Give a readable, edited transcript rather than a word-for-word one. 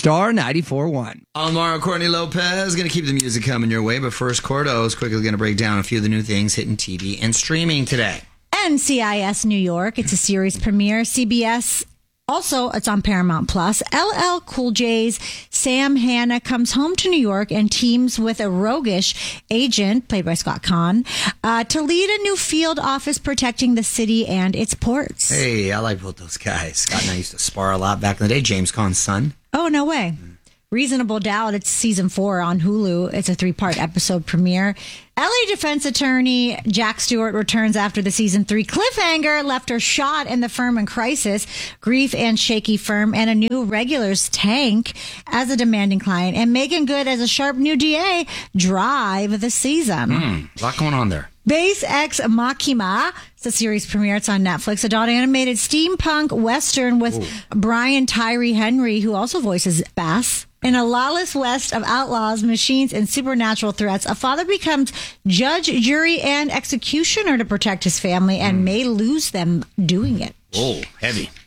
Star 94.1. Almaro Courtney Lopez going to keep the music coming your way, but first, Cordo is quickly going to break down a few of the new things hitting TV and streaming today. NCIS New York. It's a series premiere. CBS. Also, it's on Paramount Plus. LL Cool J's Sam Hanna comes home to New York and teams with a roguish agent, played by Scott Conn, to lead a new field office protecting the city and its ports. Hey, I like both those guys. Scott and I used to spar a lot back in the day. James Caan's son. Oh, no way. Reasonable Doubt. It's season 4 on Hulu. It's a 3-part episode premiere. LA defense attorney Jack Stewart returns after the season 3 cliffhanger left her shot in the firm in crisis, grief and shaky firm, and a new regulars tank as a demanding client, and Megan Good as a sharp new DA drive the season. A lot going on there. Base Ex Machina. It's a series premiere. It's on Netflix. Adult animated steampunk western with Brian Tyree Henry, who also voices Bass. In a lawless west of outlaws, machines, and supernatural threats, a father becomes judge, jury, and executioner to protect his family and may lose them doing it. Oh, heavy.